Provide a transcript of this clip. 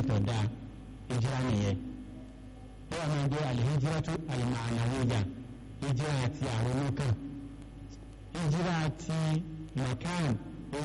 tó dáa ìjìrá nìyẹn. ó wà máa jẹ́ al-hijratu al-ma'nawiyya ìjìrá àti àrònú kan ìjìrá àti makan